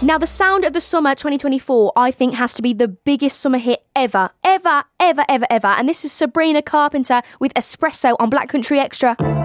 Now, the sound of the summer 2024, I think, has to be the biggest summer hit ever. And this is Sabrina Carpenter with Espresso on Black Country Extra.